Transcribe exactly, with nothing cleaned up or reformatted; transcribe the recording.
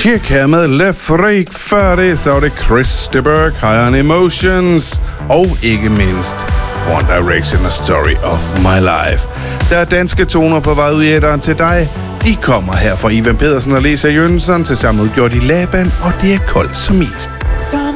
Chick her med Le Freak. Før det, så var det Chris de Burgh, High on Emotions. Og ikke mindst One Direction, A Story of My Life. Der er danske toner på vej ud i æteren til dig. De kommer her fra Ivan Pedersen og Lisa Jønsson. Til sammen udgjort i Laban, og det er koldt som is.